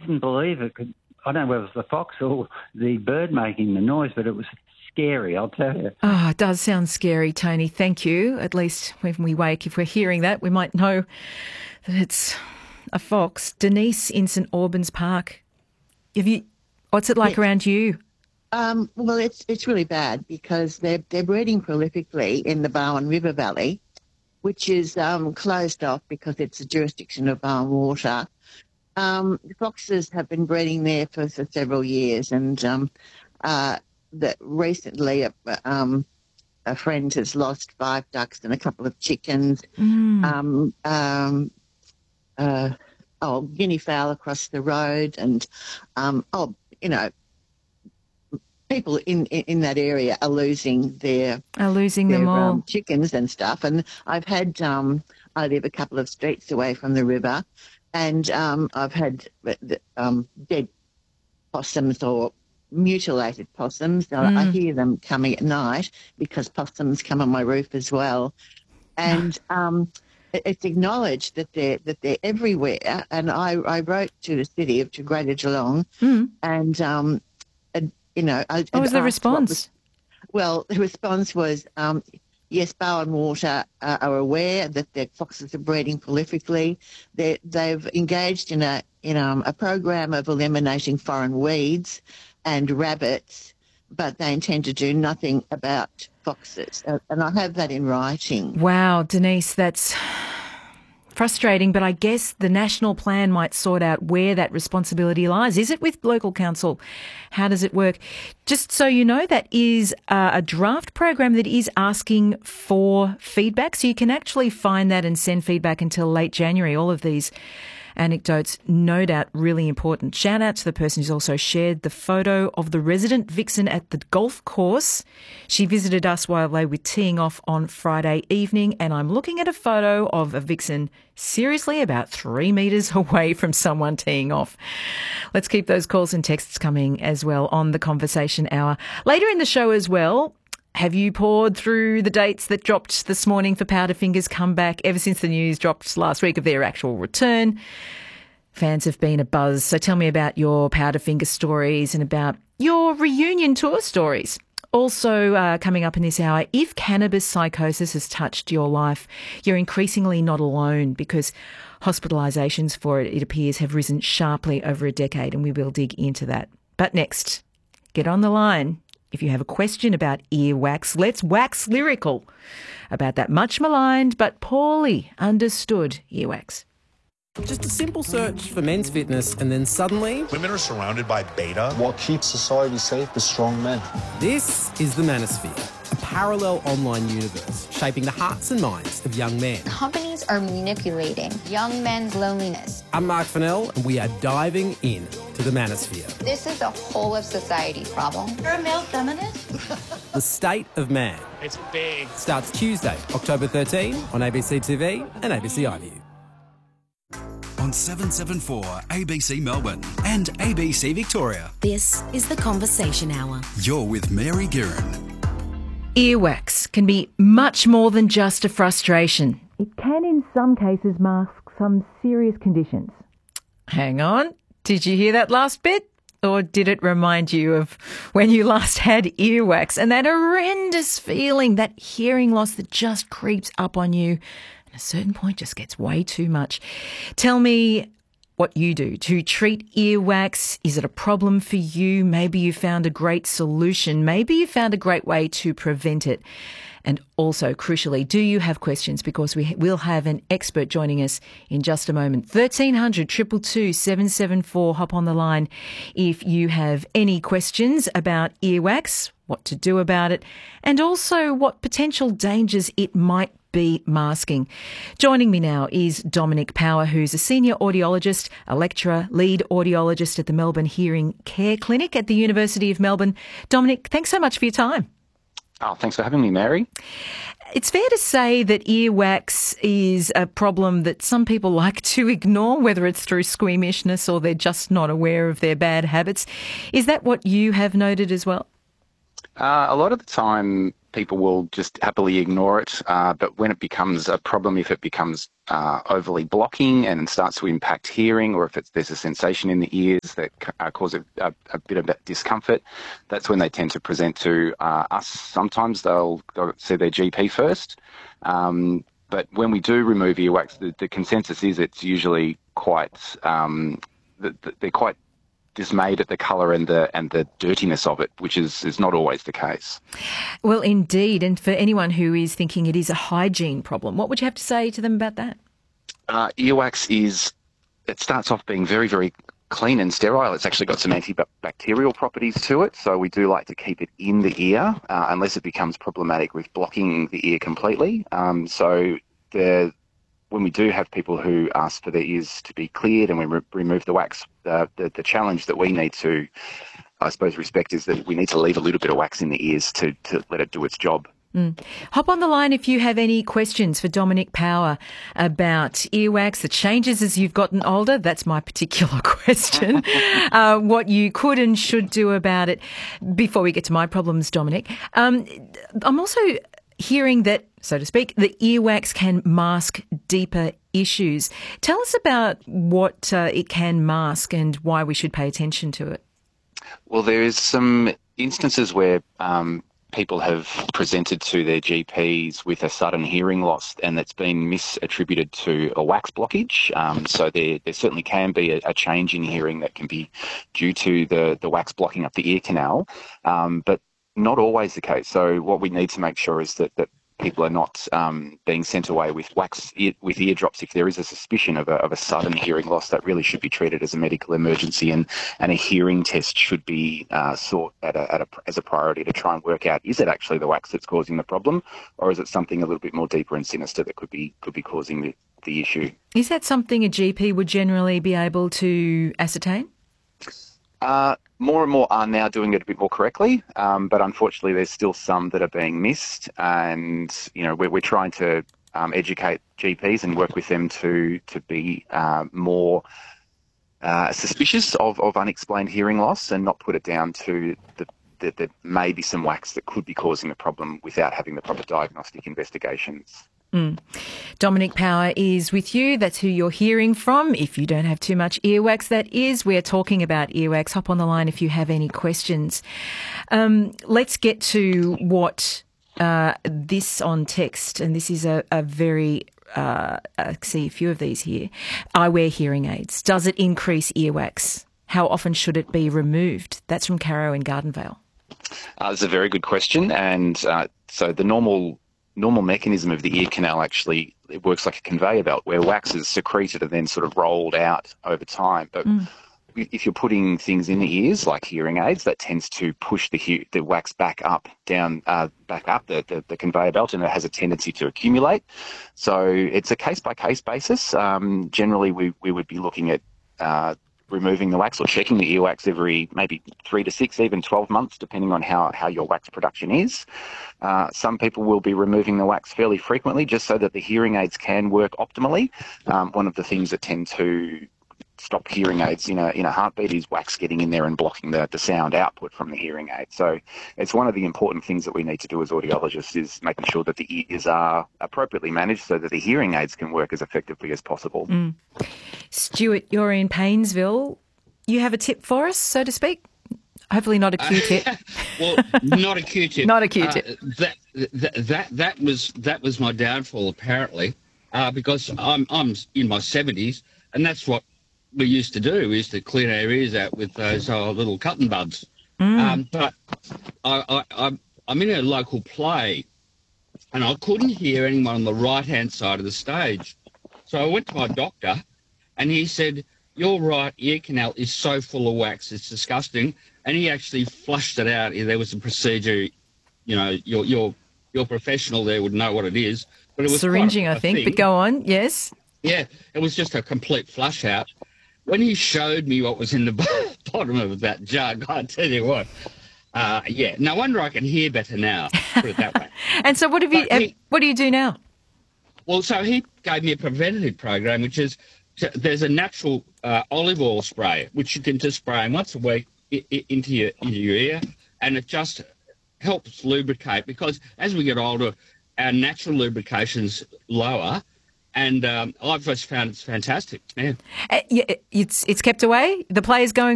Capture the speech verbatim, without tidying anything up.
didn't believe it could. I don't know whether it was the fox or the bird making the noise, but it was scary, I'll tell you. Oh, it does sound scary, Tony. Thank you. At least when we wake, if we're hearing that, we might know that it's a fox. Denise in St Albans Park. Have you? What's it like Yeah. around you? Um, well, it's it's really bad because they're they're breeding prolifically in the Barwon River Valley, which is um, closed off because it's the jurisdiction of Barwon Water. Um, the foxes have been breeding there for, for several years, and um, uh, that recently a, um, a friend has lost five ducks and a couple of chickens. Mm. Um, um, uh, oh, guinea fowl across the road, and um, oh, you know. People in, in, in that area are losing their, Are losing their them all. um, chickens and stuff. And I've had, um, I live a couple of streets away from the river, and um, I've had um, dead possums or mutilated possums. I, I Mm. hear them coming at night because possums come on my roof as well. And um, it- it's acknowledged that they're, that they're everywhere. And I, I wrote to the city of to Greater Geelong, Mm. and um, you know, I, What was the asked what response? was- well, the response was, um, yes, Barwon Water uh, are aware that their foxes are breeding prolifically. They, they've engaged in a in um, a program of eliminating foreign weeds and rabbits, but they intend to do nothing about foxes. Uh, and I have that in writing. Wow, Denise, that's frustrating, but I guess the national plan might sort out where that responsibility lies. Is it with local council? How does it work? Just so you know, that is uh, a draft program that is asking for feedback. So you can actually find that and send feedback until late January. All of these anecdotes, no doubt, really important. Shout out to the person who's also shared the photo of the resident vixen at the golf course. She visited us while they were teeing off on Friday evening, and I'm looking at a photo of a vixen seriously about three metres away from someone teeing off. Let's keep those calls and texts coming as well on the Conversation Hour. Later in the show as well, have you poured through the dates that dropped this morning for Powderfinger's comeback ever since the news dropped last week of their actual return? Fans have been abuzz. So tell me about your Powderfinger stories and about your reunion tour stories. Also uh, coming up in this hour, if cannabis psychosis has touched your life, you're increasingly not alone because hospitalisations for it, it appears, have risen sharply over a decade, and we will dig into that. But next, get on the line. If you have a question about earwax, let's wax lyrical about that much maligned but poorly understood earwax. Just a simple search for men's fitness and then suddenly... Women are surrounded by beta. What keeps society safe is strong men. This is the Manosphere, a parallel online universe shaping the hearts and minds of young men. Companies are manipulating young men's loneliness. I'm Mark Fennell and we are diving in to the Manosphere. This is a whole of society problem. You're a male feminist? The State of Man. It's big. Starts Tuesday, October thirteenth on A B C T V and A B C iView. On seven seventy-four A B C Melbourne and A B C Victoria. This is the Conversation Hour. You're with Mary Guerin. Earwax can be much more than just a frustration. It can in some cases mask some serious conditions. Hang on, did you hear that last bit? Or did it remind you of when you last had earwax and that horrendous feeling, that hearing loss that just creeps up on you? At a certain point just gets way too much. Tell me what you do to treat earwax. Is it a problem for you? Maybe you found a great solution. Maybe you found a great way to prevent it. And also, crucially, do you have questions? Because we will have an expert joining us in just a moment. thirteen hundred, two two two, seven seven four. Hop on the line if you have any questions about earwax, what to do about it, and also what potential dangers it might be masking. Joining me now is Dominic Power, who's a senior audiologist, a lecturer, lead audiologist at the Melbourne Hearing Care Clinic at the University of Melbourne. Dominic, thanks so much for your time. Oh, thanks for having me, Mary. It's fair to say that earwax is a problem that some people like to ignore, whether it's through squeamishness or they're just not aware of their bad habits. Is that what you have noted as well? Uh, a lot of the time, people will just happily ignore it. Uh, but when it becomes a problem, if it becomes uh, overly blocking and starts to impact hearing, or if it's, there's a sensation in the ears that uh, cause a, a, a bit of discomfort, that's when they tend to present to uh, us. Sometimes they'll go see their G P first. Um, but when we do remove earwax, the, the consensus is it's usually quite, um, the, the, they're quite dismayed at the colour and the and the dirtiness of it, which is, is not always the case. Well, indeed. And for anyone who is thinking it is a hygiene problem, what would you have to say to them about that? Uh, earwax is, it starts off being very, very clean and sterile. It's actually got some antibacterial properties to it, so we do like to keep it in the ear uh, unless it becomes problematic with blocking the ear completely. Um, so the when we do have people who ask for their ears to be cleared and we re- remove the wax, the, the the challenge that we need to, I suppose, respect is that we need to leave a little bit of wax in the ears to, to let it do its job. Mm. Hop on the line if you have any questions for Dominic Power about earwax, the changes as you've gotten older. That's my particular question. uh, what you could and should do about it. Before we get to my problems, Dominic, um, I'm also hearing that, so to speak, the earwax can mask deeper issues. Tell us about what uh, it can mask and why we should pay attention to it. Well, there is some instances where um, people have presented to their G Ps with a sudden hearing loss, and that's been misattributed to a wax blockage. Um, so there, there certainly can be a, a change in hearing that can be due to the, the wax blocking up the ear canal, um, but not always the case. So what we need to make sure is that, that people are not um, being sent away with wax ear, with eardrops. If there is a suspicion of a, of a sudden hearing loss, that really should be treated as a medical emergency, and, and a hearing test should be uh, sought at a, at a, as a priority to try and work out, is it actually the wax that's causing the problem, or is it something a little bit more deeper and sinister that could be could be causing the, the issue? Is that something a G P would generally be able to ascertain? Uh, more and more are now doing it a bit more correctly, um, but unfortunately there's still some that are being missed, and you know we're, we're trying to um, educate G Ps and work with them to to be uh, more uh, suspicious of, of unexplained hearing loss and not put it down to the that there may be some wax that could be causing the problem without having the proper diagnostic investigations. Mm. Dominic Power is with you. That's who you're hearing from. If you don't have too much earwax, that is. We're talking about earwax. Hop on the line if you have any questions. Um, let's get to what uh, this on text, and this is a, a very, uh, I see a few of these here. I wear hearing aids. Does it increase earwax? How often should it be removed? That's from Caro in Gardenvale. Uh, that's a very good question. And uh, so the normal normal mechanism of the ear canal actually, it works like a conveyor belt where wax is secreted and then sort of rolled out over time. But mm. if you're putting things in the ears like hearing aids, that tends to push the he- the wax back up, down, uh, back up the, the, the conveyor belt, and it has a tendency to accumulate. So it's a case-by-case basis. Um, generally, we, we would be looking at uh, removing the wax or checking the earwax every maybe three to six, even twelve months, depending on how, how your wax production is. Uh, some people will be removing the wax fairly frequently just so that the hearing aids can work optimally. Um, one of the things that tend to stop hearing aids in a in a heartbeat is wax getting in there and blocking the, the sound output from the hearing aid. So it's one of the important things that we need to do as audiologists is making sure that the ears are appropriately managed so that the hearing aids can work as effectively as possible. Mm. Stuart, you're in Paynesville. You have a tip for us, so to speak? Hopefully not a Q-tip. Uh, well, not a Q-tip. Not a Q-tip. Uh, that, that that that was that was my downfall apparently, uh, because I'm I'm in my seventies, and that's what we used to do. We used to clean our ears out with those uh, little cotton buds. Mm. Um, but I, I, I, I'm in a local play, and I couldn't hear anyone on the right-hand side of the stage. So I went to my doctor, and he said, your right ear canal is so full of wax, it's disgusting. And he actually flushed it out. There was a procedure, you know, your your your professional there would know what it is. But it was syringing, a, a I think, thing. But go on, yes. Yeah, it was just a complete flush out. When he showed me what was in the bottom of that jug, I tell you what, uh, yeah, no wonder I can hear better now, put it that way. And so what have you? He, what do you do now? Well, so he gave me a preventative program, which is there's a natural uh, olive oil spray, which you can just spray once a week into your into your ear, and it just helps lubricate, because as we get older, our natural lubrication's lower, and um, I've just found it's fantastic. Yeah. Uh, yeah, it's it's kept away. The player's going